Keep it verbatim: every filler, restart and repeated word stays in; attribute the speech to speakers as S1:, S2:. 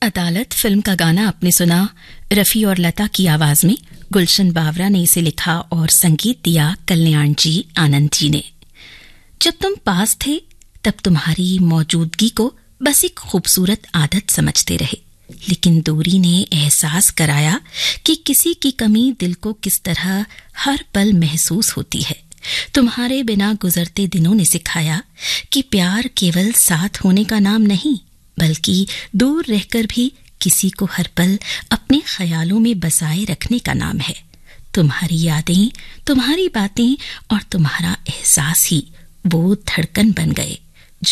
S1: अदालत फिल्म का गाना आपने सुना रफी और लता की आवाज में। गुलशन बावरा ने इसे लिखा और संगीत दिया कल्याण जी आनंद जी ने। जब तुम पास थे तब तुम्हारी मौजूदगी को बस एक खूबसूरत आदत समझते रहे, लेकिन दूरी ने एहसास कराया कि किसी की कमी दिल को किस तरह हर पल महसूस होती है। तुम्हारे बिना गुजरते दिनों ने सिखाया कि प्यार केवल साथ होने का नाम नहीं, बल्कि दूर रहकर भी किसी को हर पल अपने ख्यालों में बसाए रखने का नाम है। तुम्हारी यादें, तुम्हारी बातें और तुम्हारा एहसास ही वो धड़कन बन गए